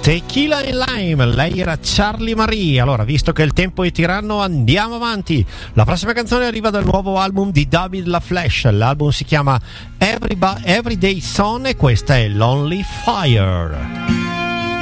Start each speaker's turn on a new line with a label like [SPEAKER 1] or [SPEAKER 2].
[SPEAKER 1] Tequila e Lime, lei era Charlie Marie. Allora, visto che il tempo è tiranno, andiamo avanti. La prossima canzone arriva dal nuovo album di David LaFlesh. L'album si chiama Everyday Son e questa è Lonely Fire.